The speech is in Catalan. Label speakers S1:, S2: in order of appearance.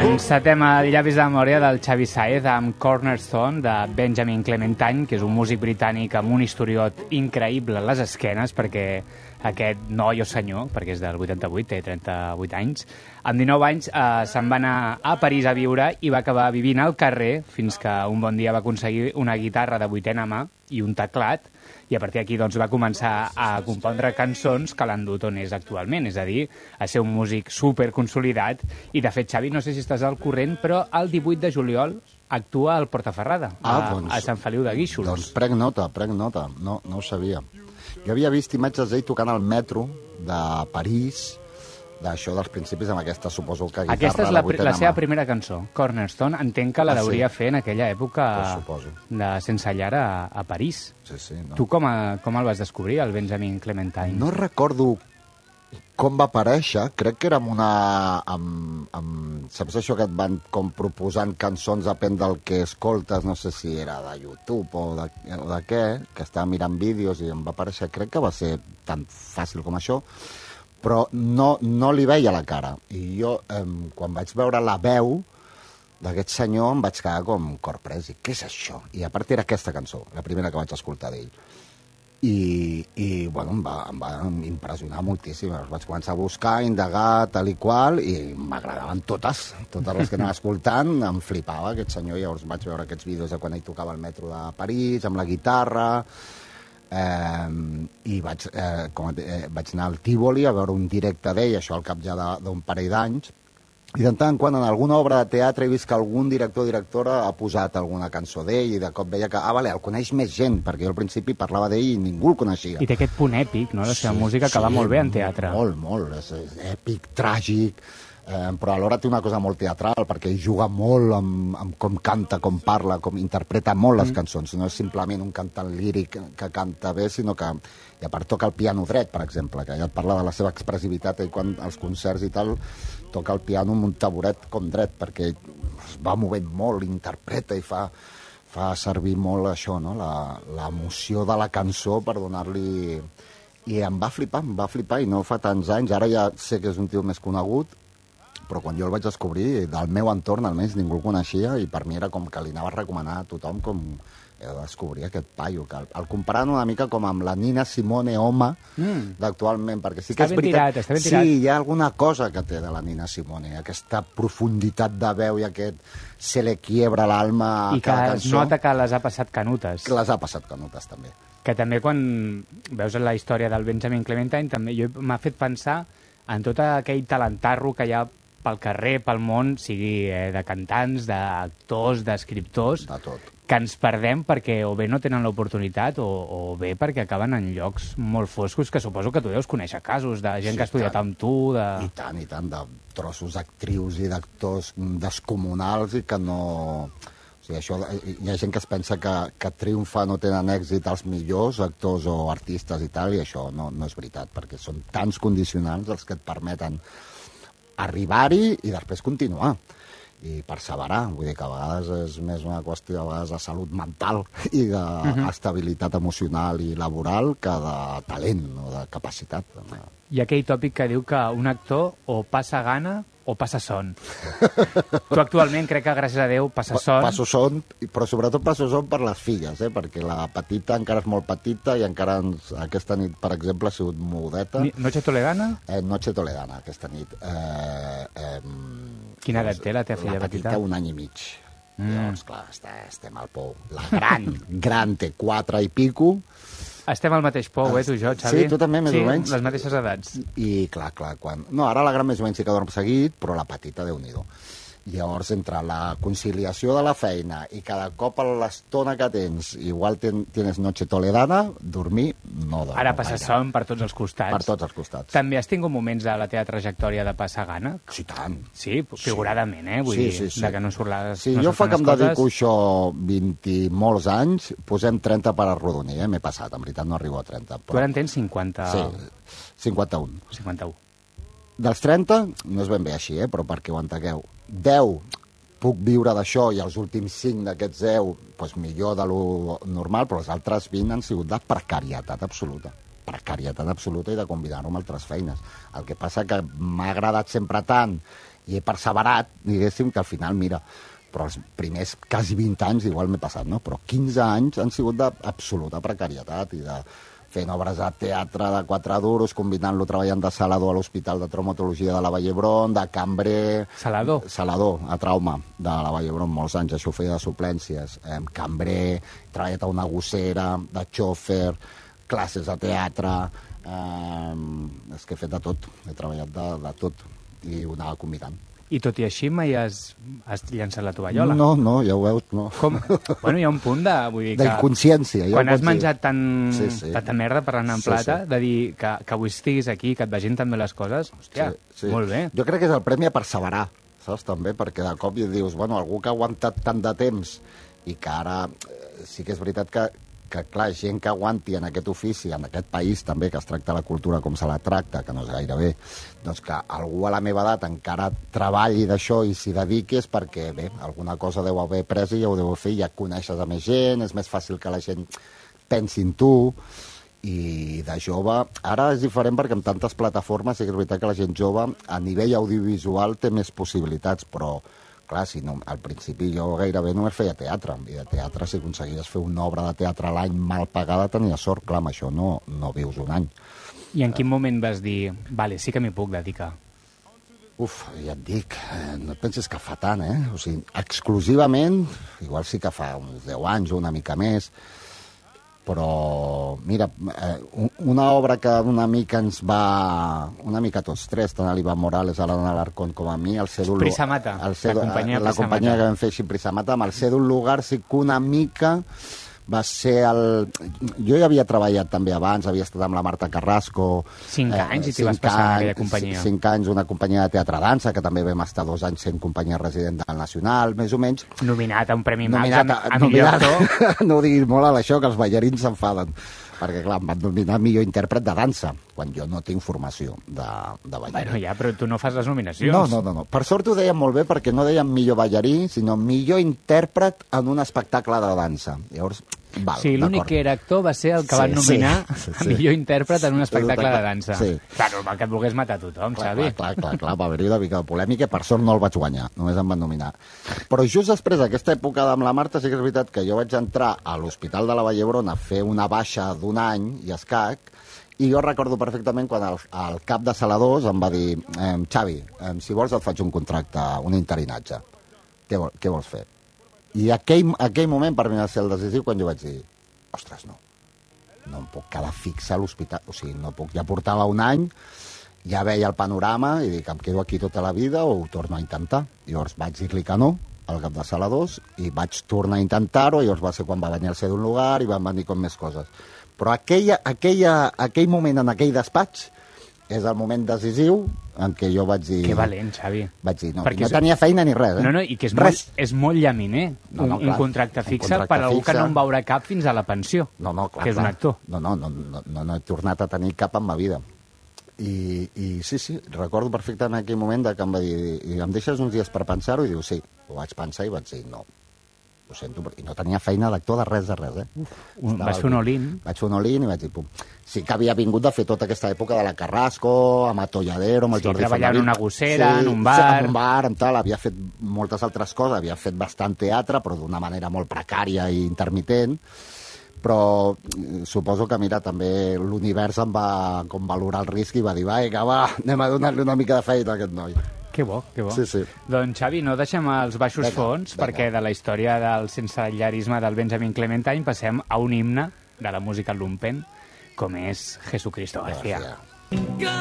S1: Encetem a Llavis de Memòria del Xavi Sáez amb Cornerstone de Benjamin Clementine, que és un músic britànic amb un historiot increïble a les esquenes, perquè aquest noi o senyor, perquè és del 88, té 38 anys, amb 19 anys se'n va anar a París a viure i va acabar vivint al carrer fins que un bon dia va aconseguir una guitarra de vuitena mà i un teclat, i a partir d'aquí doncs, va començar a compondre cançons que l'han dut on és actualment, és a dir, a ser un músic superconsolidat. I de fet, Xavi, no sé si estàs al corrent, però el 18 de juliol actua al Portaferrada, a Sant Feliu de Guíxols.
S2: Doncs prenc nota, no ho sabia. Jo havia vist imatges d'ell tocant al metro de París, d'això dels principis, amb aquesta, suposo que guitarra...
S1: Aquesta és la seva primera cançó, Cornerstone. Entenc que la deuria fer en aquella època de sense llar a París.
S2: Sí, no.
S1: Tu com el vas descobrir, el Benjamin Clementine?
S2: No recordo com va aparèixer, crec que era amb una... saps això que et van com proposant cançons depèn del que escoltes, no sé si era de YouTube o de què, que estava mirant vídeos i em va aparèixer, crec que va ser tan fàcil com això, però no li veia la cara. I jo, quan vaig veure la veu d'aquest senyor, em vaig quedar com corprès. I què és això? I a part era aquesta cançó, la primera que vaig escoltar d'ell. I bueno, em va impressionar moltíssim. Vaig començar a buscar, indagar, tal i qual, i m'agradaven totes les que anava escoltant. Em flipava aquest senyor. Llavors vaig veure aquests vídeos de quan ell tocava al metro de París, amb la guitarra, i vaig anar al Tívoli a veure un directe d'ell, això al cap ja d'un parell d'anys, i de tant en quant en alguna obra de teatre he vist que algun director o directora ha posat alguna cançó d'ell i de cop veia que, el coneix més gent, perquè jo al principi parlava d'ell i ningú el coneixia.
S1: I té aquest punt èpic, no?, la seva música, que va molt bé en teatre.
S2: Molt, és èpic, tràgic, però alhora té una cosa molt teatral, perquè ell juga molt amb com canta, com parla, com interpreta molt les cançons. No és simplement un cantant líric que canta bé, sinó que, i a part toca el piano dret, per exemple, que ja et parla de la seva expressivitat, i quan als concerts i tal toca el piano amb un taburet com dret, perquè es va movent molt, interpreta i fa servir molt això, no?, l'emoció de la cançó per donar-li... I em va flipar, i no fa tants anys, ara ja sé que és un tio més conegut, però quan jo el vaig descobrir, del meu entorn almenys ningú el coneixia, i per mi era com que li anava a recomanar a tothom com he de descobrir aquest paio, que el comparant una mica com amb la Nina Simone home d'actualment, perquè sí que és veritat,
S1: està ben tirat.
S2: Sí, hi ha alguna cosa que té de la Nina Simone, aquesta profunditat de veu i aquest se le quiebra l'alma a cada cançó.
S1: I que es nota que les ha passat canutes.
S2: Que les ha passat canutes, també.
S1: Que també quan veus la història del Benjamin Clementine, també m'ha fet pensar en tot aquell talentarro que hi ha pel carrer, pel món, sigui de cantants, d'actors, d'escriptors,
S2: de tot,
S1: que ens perdem perquè o bé no tenen l'oportunitat o bé perquè acaben en llocs molt foscos, que suposo que tu deus conèixer casos de gent que ha estudiat amb tu.
S2: I tant, de trossos d'actrius i d'actors descomunals i que no... O sigui, això, hi ha gent que es pensa que triomfa no tenen èxit els millors actors o artistes i tal, i això no és veritat, perquè són tants condicionants els que et permeten arribar-hi i després continuar i perseverar. Vull dir que a vegades és més una qüestió de salut mental i d'estabilitat emocional i laboral que de talent o de capacitat.
S1: Hi ha aquell tòpic que diu que un actor o passa gana o passa son. Tu actualment crec que, gràcies a Déu, passes son.
S2: Passo son, però sobretot passo son per les filles, perquè la petita encara és molt petita i encara aquesta nit, per exemple, ha sigut mudeta.
S1: Noche Toledana?
S2: Noche Toledana, aquesta nit.
S1: Quina edat té la teva filla petita?
S2: La petita, 1 any i mig. Llavors, clar, estem al pou. La gran té 4 i pico.
S1: Estem al mateix pou, tu i jo, Xavi?
S2: Sí, tu també, més o menys.
S1: Sí, les mateixes edats.
S2: I clar, quan... No, ara la gran més o menys sí que dorm seguit, però la petita, Déu-n'hi-do. Llavors, entre la conciliació de la feina i cada cop a l'estona que tens, igual tienes noche toledana, dormir no dormo.
S1: Ara passes son per tots els costats.
S2: Per tots els costats.
S1: També has tingut moments de la teva trajectòria de passar gana?
S2: Sí, tant.
S1: Sí, figuradament, Vull dir, de que no surt les...
S2: Sí, jo fa que em dedico això 20 i molts anys, posem 30 per arrodonir, M'he passat, en veritat no arribo a 30.
S1: Tu ara en tens 50...
S2: Sí, 51.
S1: 51.
S2: Dels 30, no és ben bé així, però perquè ho entengueu, 10 puc viure d'això i els últims 5 d'aquests 10, doncs millor de lo normal, però els altres 20 han sigut de precarietat absoluta. Precarietat absoluta i de combinar-ho amb altres feines. El que passa que m'ha agradat sempre tant I he perseverat, diguéssim, que al final, mira, però els primers quasi 20 anys igual m'he passat, no? Però 15 anys han sigut d'absoluta precarietat i de fent obres de teatre de 4 duros, combinant-lo treballant de salador a l'Hospital de Traumatologia de la Vall d'Hebron, de cambrer...
S1: Salador?
S2: Salador, a trauma, de la Vall d'Hebron, molts anys, això ho feia de suplències. Cambrer, he treballat a una gossera, de xòfer, classes de teatre... és que he fet de tot, he treballat de tot, i ho anava combinant.
S1: I tot i així mai has llançat la tovallola?
S2: No, ja ho veus, no.
S1: Com? Bueno, hi ha un punt de... Vull dir que
S2: d'inconsciència.
S1: Quan has menjat tanta merda parlant en plata, de dir que avui estiguis aquí, que et vegin també les coses, hòstia, molt bé.
S2: Jo crec que és el premi a perseverar, saps, també, perquè de cop dius, bueno, algú que ha aguantat tant de temps i que ara sí que és veritat que clar, gent que aguanti en aquest ofici, en aquest país també, que es tracta la cultura com se la tracta, que no és gaire bé, doncs que algú a la meva edat encara treballi d'això i s'hi dediqui és perquè, bé, alguna cosa deu haver pres i ja ho deu fer, ja coneixes a més gent, és més fàcil que la gent pensi en tu, i de jove... Ara és diferent perquè amb tantes plataformes sí que és veritat que la gent jove a nivell audiovisual té més possibilitats, però clar, si no, al principi jo gairebé només feia teatre, i de teatre, si aconseguies fer una obra de teatre a l'any mal pagada, tenia sort, clar, amb això no vius un any.
S1: I en quin moment vas dir, vale, sí que m'hi puc dedicar?
S2: Ja et dic, no et penses que fa tant, O sigui, exclusivament, igual sí que fa uns 10 anys o una mica més, però, mira, una obra que una mica ens va... Una mica tots tres, tant a l'Ivan Morales, a l'Anna Alarcón com a mi, el Cèdul...
S1: Prisamata,
S2: la companyia que vam fer així, Prisamata, amb el Cèdul Lugar sí que una mica va ser el... Jo ja havia treballat també abans, havia estat amb la Marta Carrasco...
S1: 5 anys i t'hi vas passar en aquella companyia.
S2: 5 anys, una companyia de teatre-dansa, que també vam estar 2 anys sent companyia resident del Nacional, més o menys.
S1: Nominat a un Premi Max a millor actor.
S2: No ho diguis molt a això, que els ballarins s'enfaden. Perquè, clar, em van nominar millor intèrpret de dansa, quan jo no tinc formació de ballarí.
S1: Bueno, ja, però tu no fas les nominacions.
S2: No. Per sort ho deien molt bé, perquè no deien millor ballarí, sinó millor intèrpret en un espectacle de dansa. Llavors, val,
S1: sí, l'únic que era actor va ser el que van nominar a millor intèrpret en un espectacle de dansa.
S2: Sí.
S1: Clar, normal que et volgués matar tothom, Xavi.
S2: Clar, va haver-hi una mica de polèmica, per sort no el vaig guanyar, només em van nominar. Però just després d'aquesta època amb la Marta sí que és veritat que jo vaig entrar a l'Hospital de la Vall d'Hebron a fer una baixa d'un any i escac, i jo recordo perfectament quan el cap de saladors em va dir Xavi, si vols et faig un contracte, un interinatge. Què vols fer? I aquell moment per mi va ser el decisiu quan jo vaig dir, ostres, no em puc quedar fixa a l'hospital, o sigui, no puc, ja portava un any, ja veia el panorama i dic, em quedo aquí tota la vida o ho torno a intentar. Llavors vaig dir-li que no al cap de saladors i vaig tornar a intentar-ho, llavors va ser quan va venir el Cèdul Lugar i van venir com més coses. Però aquell moment en aquell despatx és el moment decisiu en què jo vaig dir...
S1: Que valent, Xavi.
S2: Vaig dir, no tenia feina ni res,
S1: No, i que és molt llaminer, un contracte fixe per algú que no en veurà cap fins a la pensió,
S2: clar,
S1: que és un actor.
S2: No he tornat a tenir cap en ma vida. I sí, recordo perfectament aquell moment que em va dir, em deixes uns dies per pensar-ho? I diu, sí. Ho vaig pensar i vaig dir, no. Ho sento, i no tenia feina d'actor de res,
S1: Vas fer un all-in.
S2: Vaig fer un all-in i vaig dir, pum. Sí que havia vingut de fer tota aquesta època de la Carrasco, amb Atolladero, amb el Jordi Fernández.
S1: Treballar en una gossera, en un bar...
S2: En un bar, en tal, havia fet moltes altres coses, havia fet bastant teatre, però d'una manera molt precària i intermitent, però suposo que, mira, també l'univers em va com valorar el risc i va dir, va, anem a donar-li una mica de feina a aquest noi.
S1: Que bo, que bo.
S2: Sí.
S1: Doncs, Xavi, no deixem els baixos fons, perquè de la història del sensellarisme del Benjamin Clementine passem a un himne de la música lumpen, com és Jesucristo García.